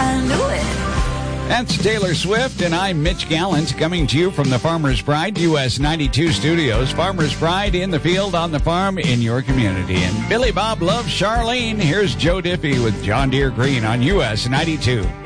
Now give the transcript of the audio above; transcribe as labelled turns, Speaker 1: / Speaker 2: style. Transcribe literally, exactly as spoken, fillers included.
Speaker 1: I knew it.
Speaker 2: That's Taylor Swift, and I'm Mitch Gallant, coming to you from the Farmer's Pride U S ninety-two studios. Farmer's Pride in the field, on the farm, in your community. And Billy Bob loves Charlene. Here's Joe Diffie with John Deere Green on U S ninety-two.